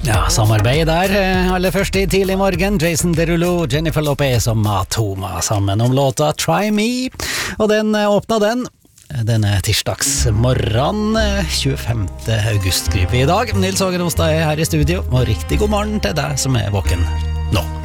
Ja, samarbeid der. Aller først i tidlig morgen, Jason Derulo, Jennifer Lopez og Matoma sammen om låta Try Me. Og den åpna denne tirsdagsmorgen, 25. august skriver vi i dag. Nils Åger Ostad er her i studio, og riktig god morgen til deg som er våken nå.